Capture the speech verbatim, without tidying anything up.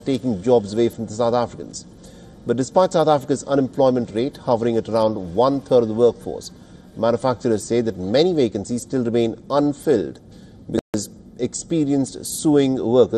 taking jobs away from the South Africans. But despite South Africa's unemployment rate hovering at around one-third of the workforce, manufacturers say that many vacancies still remain unfilled because experienced sewing workers